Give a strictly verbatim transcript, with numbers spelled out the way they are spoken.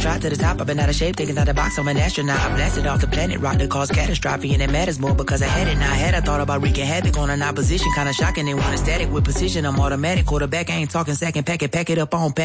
tried to the top, I've been out of shape, taking out the box, I'm an astronaut. I blasted off the planet, rock that caused catastrophe, and it matters more because I had it. Now I had, I thought about wreaking havoc on an opposition, kinda shocking. They want a static with precision, I'm automatic. Quarterback, I ain't talking second packet, pack it up on pack.